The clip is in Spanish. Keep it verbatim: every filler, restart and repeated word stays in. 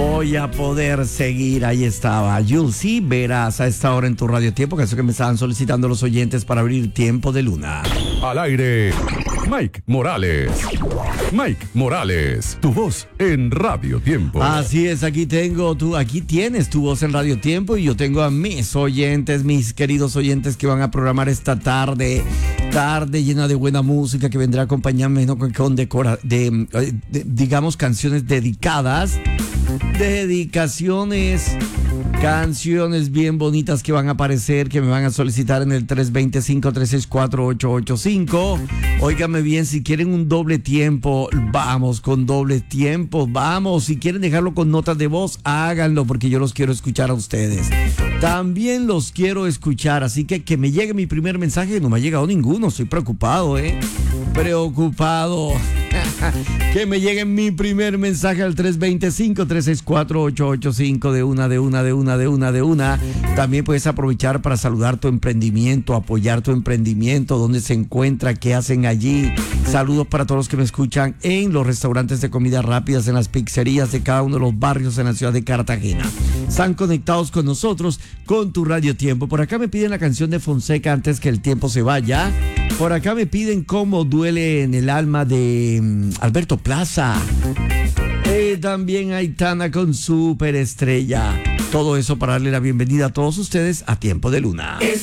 voy a poder seguir. Ahí estaba Yulsi, verás a esta hora en tu radio tiempo, que es lo que me estaban solicitando los oyentes para abrir Tiempo de Luna. Al aire, Mike Morales. Mike Morales, tu voz en Radio Tiempo. Así es, aquí tengo tú, aquí tienes tu voz en Radio Tiempo y yo tengo a mis oyentes, mis queridos oyentes que van a programar esta tarde, tarde llena de buena música que vendrá a acompañarme, ¿no? con, con decora, de, de, digamos, canciones dedicadas, dedicaciones, canciones bien bonitas que van a aparecer, que me van a solicitar en el tres dos cinco, tres seis cuatro, ocho ocho cinco. Óigame bien, si quieren un doble tiempo, vamos con doble tiempo, vamos. Si quieren dejarlo con notas de voz, háganlo, porque yo los quiero escuchar a ustedes. También los quiero escuchar, así que que me llegue mi primer mensaje. No me ha llegado ninguno, estoy preocupado, ¿eh? Preocupado. Que me llegue mi primer mensaje al tres dos cinco, tres seis cuatro, ocho ocho cinco de una, de una, de una, de una, de una. También puedes aprovechar para saludar tu emprendimiento, apoyar tu emprendimiento, dónde se encuentra, qué hacen allí. Saludos para todos los que me escuchan en los restaurantes de comidas rápidas, en las pizzerías de cada uno de los barrios en la ciudad de Cartagena. Están conectados con nosotros, con tu Radio Tiempo. Por acá me piden la canción de Fonseca, Antes que el tiempo se vaya. Por acá me piden Cómo duele en el alma, de um, Alberto Plaza. Y también Aitana con Superestrella. Todo eso para darle la bienvenida a todos ustedes a Tiempo de Luna.